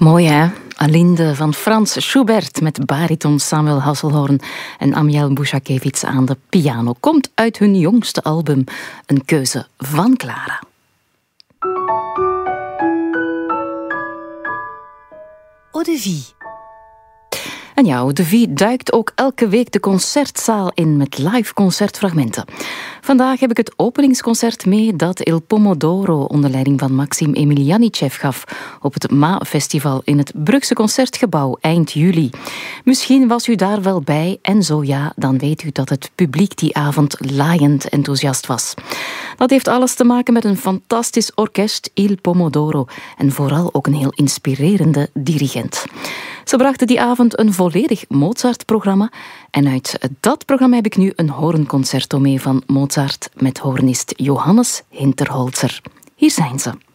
Mooi hè? Alinde van Frans Schubert met bariton Samuel Hasselhoorn en Amiel Bouchakevits aan de piano. Komt uit hun jongste album, een keuze van Clara. Eau de Vie. En ja, Eau de Vie duikt ook elke week de concertzaal in met live concertfragmenten. Vandaag heb ik het openingsconcert mee dat Il Pomodoro onder leiding van Maxim Emilianichev gaf op het MA-festival in het Brugse Concertgebouw eind juli. Misschien was u daar wel bij en zo ja, dan weet u dat het publiek die avond laaiend enthousiast was. Dat heeft alles te maken met een fantastisch orkest, Il Pomodoro, en vooral ook een heel inspirerende dirigent. Ze brachten die avond een volledig Mozart-programma en uit dat programma heb ik nu een hoornconcerto mee van Mozart met hoornist Johannes Hinterholzer. Hier zijn ze.